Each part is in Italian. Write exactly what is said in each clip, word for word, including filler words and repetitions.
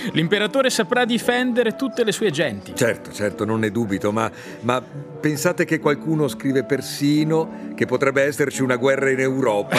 L'imperatore saprà difendere tutte le sue genti. Certo, certo, non ne dubito, ma, ma pensate che qualcuno scrive persino che potrebbe esserci una guerra in Europa?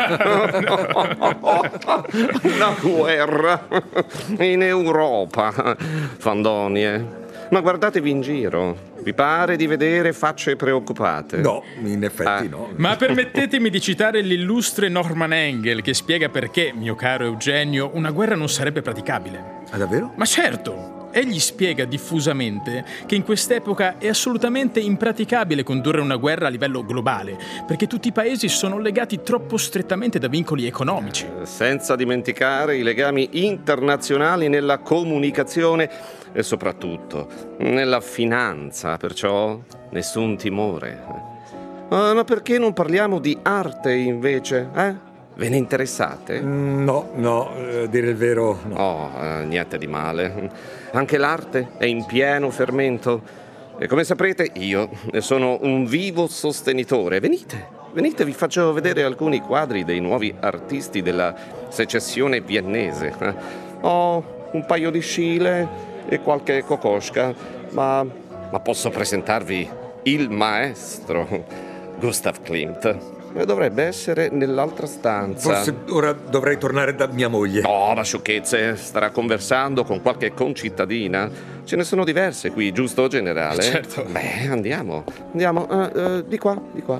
Una guerra in Europa, fandonie. Ma guardatevi in giro. Vi pare di vedere facce preoccupate? No, in effetti Ah. no. Ma permettetemi di citare l'illustre Norman Engel, che spiega perché, mio caro Eugenio, una guerra non sarebbe praticabile. Ah, davvero? Ma certo! Egli spiega diffusamente che in quest'epoca è assolutamente impraticabile condurre una guerra a livello globale, perché tutti i paesi sono legati troppo strettamente da vincoli economici. Senza dimenticare i legami internazionali nella comunicazione e soprattutto nella finanza, perciò nessun timore. Ah, ma perché non parliamo di arte invece, eh? Ve ne interessate? Mm, No, no, eh, dire il vero, no. Oh, eh, niente di male. Anche l'arte è in pieno fermento. E come saprete, io ne sono un vivo sostenitore. Venite, venite, vi faccio vedere alcuni quadri dei nuovi artisti della secessione viennese. Eh, Ho un paio di scile e qualche kokoschka, ma, ma posso presentarvi il maestro, Gustav Klimt. Dovrebbe essere nell'altra stanza. Forse ora dovrei tornare da mia moglie. No, ma sciocchezze, starà conversando con qualche concittadina. Ce ne sono diverse qui, giusto, generale? Certo. Beh, andiamo, andiamo, eh, eh, di qua, di qua.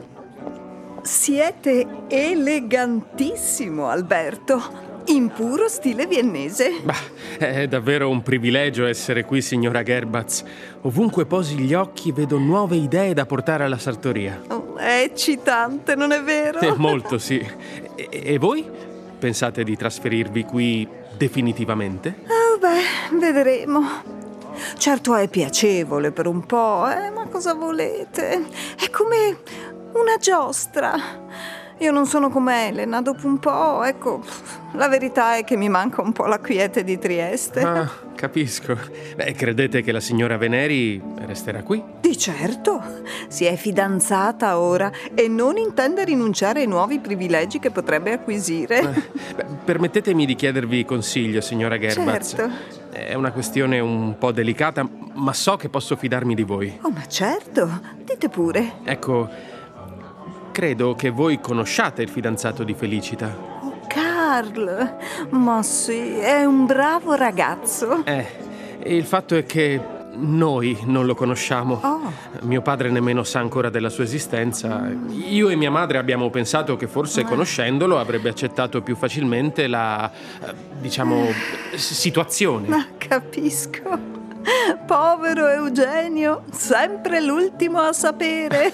Siete elegantissimo, Alberto. In puro stile viennese. Bah, è davvero un privilegio essere qui, signora Gerbatz. Ovunque posi gli occhi vedo nuove idee da portare alla sartoria. Oh, è eccitante, non è vero? Eh, molto, sì. E, e voi? Pensate di trasferirvi qui definitivamente? Oh, beh, vedremo. Certo è piacevole per un po', eh, ma cosa volete? È come una giostra. Io non sono come Elena, dopo un po', ecco, la verità è che mi manca un po' la quiete di Trieste. Ah, capisco. Beh, credete che la signora Veneri resterà qui? Di certo, si è fidanzata ora e non intende rinunciare ai nuovi privilegi che potrebbe acquisire. Beh, permettetemi di chiedervi consiglio, signora Gerbatz. Certo. È una questione un po' delicata, ma so che posso fidarmi di voi. Oh, ma certo, dite pure. Ecco, credo che voi conosciate il fidanzato di Felicita. Oh, Carl, ma sì, è un bravo ragazzo. Eh, e il fatto è che noi non lo conosciamo. Oh. Mio padre nemmeno sa ancora della sua esistenza. Io e mia madre abbiamo pensato che forse conoscendolo avrebbe accettato più facilmente la, eh, diciamo, s- situazione. Ma capisco. Povero Eugenio, sempre l'ultimo a sapere.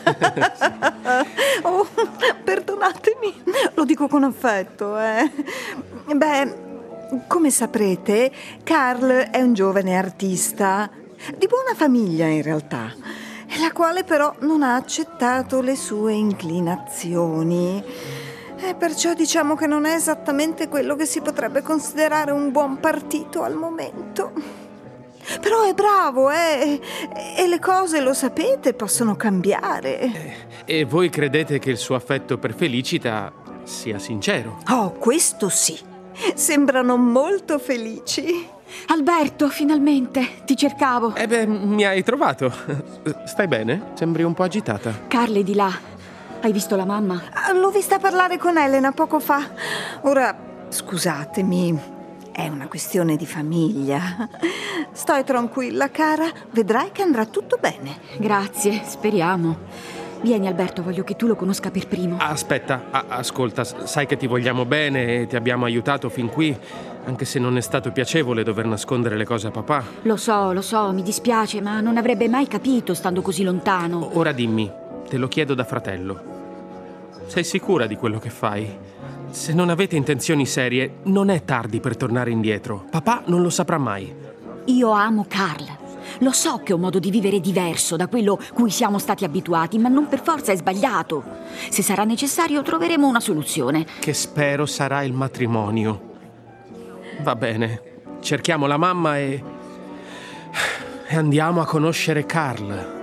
Oh, perdonatemi, lo dico con affetto, eh. Beh, come saprete, Carl è un giovane artista, di buona famiglia in realtà, la quale però non ha accettato le sue inclinazioni. E perciò diciamo che non è esattamente quello che si potrebbe considerare un buon partito al momento. Però è bravo, eh? E le cose, lo sapete, possono cambiare. E voi credete che il suo affetto per Felicita sia sincero? Oh, questo sì. Sembrano molto felici. Alberto, finalmente, ti cercavo. Eh beh, mi hai trovato. Stai bene? Sembri un po' agitata. Carl è di là. Hai visto la mamma? Ah, l'ho vista parlare con Elena poco fa. Ora, scusatemi, è una questione di famiglia. Stai tranquilla, cara. Vedrai che andrà tutto bene. Grazie, speriamo. Vieni, Alberto, voglio che tu lo conosca per primo. Aspetta, a- ascolta, s- sai che ti vogliamo bene e ti abbiamo aiutato fin qui, anche se non è stato piacevole dover nascondere le cose a papà. Lo so, lo so, mi dispiace, ma non avrebbe mai capito stando così lontano. Ora dimmi, te lo chiedo da fratello. Sei sicura di quello che fai? Se non avete intenzioni serie, non è tardi per tornare indietro. Papà non lo saprà mai. Io amo Carl. Lo so che è un modo di vivere diverso da quello cui siamo stati abituati, ma non per forza è sbagliato. Se sarà necessario troveremo una soluzione. Che spero sarà il matrimonio. Va bene, cerchiamo la mamma e... e andiamo a conoscere Carl.